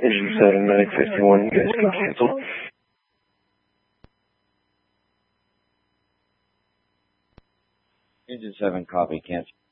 Engine 7, Medic 51, you guys can cancel. Engine 7, copy, cancel.